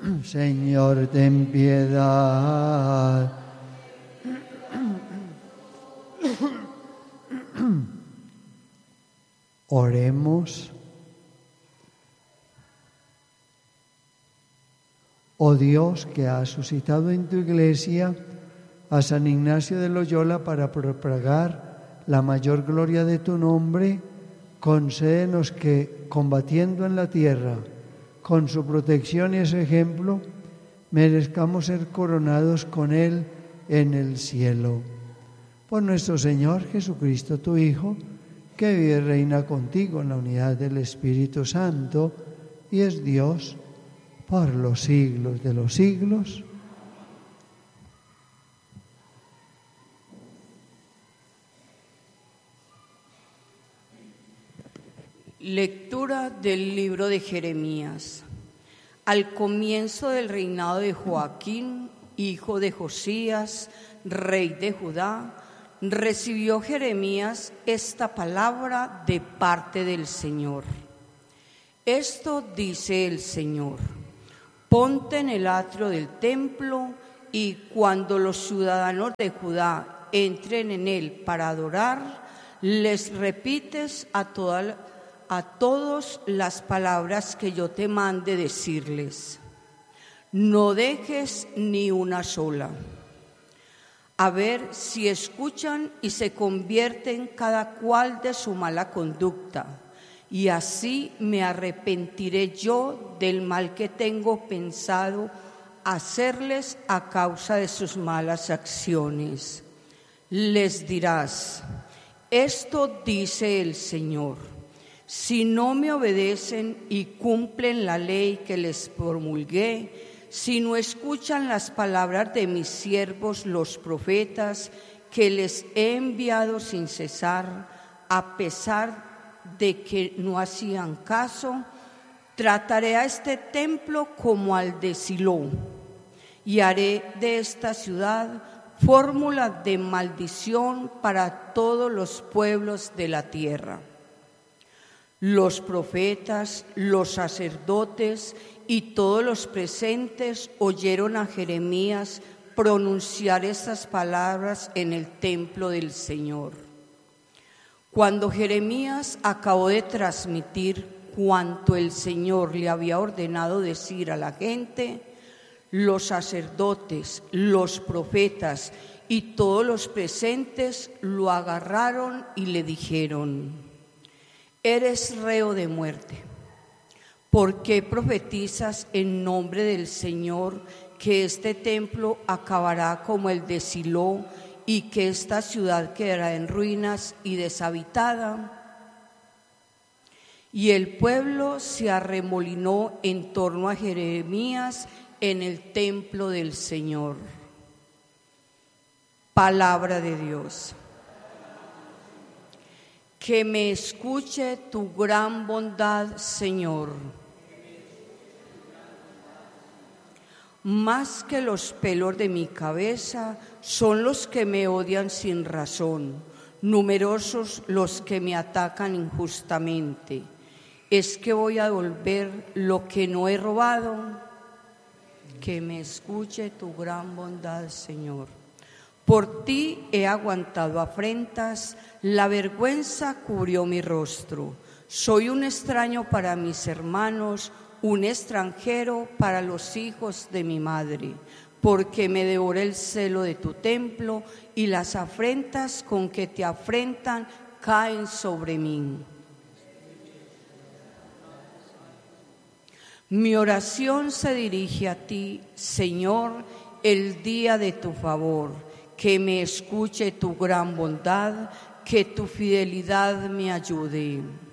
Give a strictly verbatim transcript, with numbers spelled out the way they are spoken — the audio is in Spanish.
Señor, ten piedad. Oremos. Oh Dios, que has suscitado en tu iglesia a San Ignacio de Loyola para propagar la mayor gloria de tu nombre, concédenos que, combatiendo en la tierra, con su protección y su ejemplo, merezcamos ser coronados con él en el cielo. Por nuestro Señor Jesucristo, tu Hijo, que vive y reina contigo en la unidad del Espíritu Santo y es Dios por los siglos de los siglos. Lectura del libro de Jeremías. Al comienzo del reinado de Joaquín, hijo de Josías, rey de Judá, recibió Jeremías esta palabra de parte del Señor. Esto dice el Señor: ponte en el atrio del templo y cuando los ciudadanos de Judá entren en él para adorar, les repites a toda a todos las palabras que yo te mande decirles. No dejes ni una sola. A ver si escuchan y se convierten cada cual de su mala conducta, y así me arrepentiré yo del mal que tengo pensado hacerles a causa de sus malas acciones. Les dirás: esto dice el Señor. Si no me obedecen y cumplen la ley que les promulgué, si no escuchan las palabras de mis siervos los profetas, que les he enviado sin cesar, a pesar de que no hacían caso, trataré a este templo como al de Silo, y haré de esta ciudad fórmula de maldición para todos los pueblos de la tierra. Los profetas, los sacerdotes y todos los presentes oyeron a Jeremías pronunciar estas palabras en el templo del Señor. Cuando Jeremías acabó de transmitir cuanto el Señor le había ordenado decir a la gente, los sacerdotes, los profetas y todos los presentes lo agarraron y le dijeron: eres reo de muerte. ¿Por qué profetizas en nombre del Señor que este templo acabará como el de Silo y que esta ciudad quedará en ruinas y deshabitada? Y el pueblo se arremolinó en torno a Jeremías en el templo del Señor. Palabra de Dios. Que me escuche tu gran bondad, Señor. Más que los pelos de mi cabeza son los que me odian sin razón, numerosos los que me atacan injustamente. ¿Es que voy a devolver lo que no he robado? Que me escuche tu gran bondad, Señor. Por ti he aguantado afrentas, la vergüenza cubrió mi rostro. Soy un extraño para mis hermanos, un extranjero para los hijos de mi madre, porque me devora el celo de tu templo y las afrentas con que te afrentan caen sobre mí. Mi oración se dirige a ti, Señor, el día de tu favor. Que me escuche tu gran bondad, que tu fidelidad me ayude.